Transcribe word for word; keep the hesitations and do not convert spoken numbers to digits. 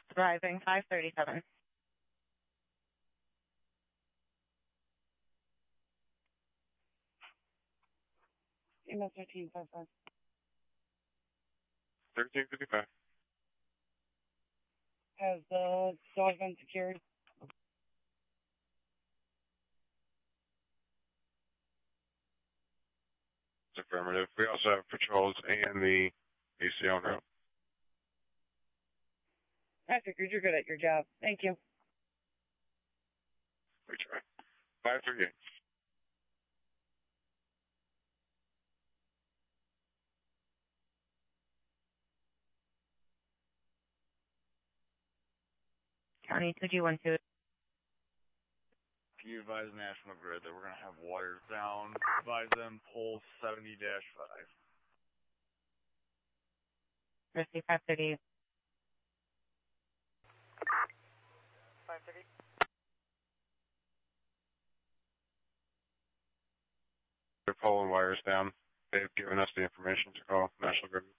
Driving five thirty-seven. Email thirteen fifty-five. thirteen fifty-five. Has the dog been secured? It's affirmative. We also have patrols and the A C L route. I figured you're good at your job. Thank you. We try. five thirty-eight. County two two one two. Can you advise National Grid that we're going to have wires down? Advise them pull seventy dash five. Receive five thirty-eight. five thirty. They're pulling wires down. They've given us the information to call National Grid.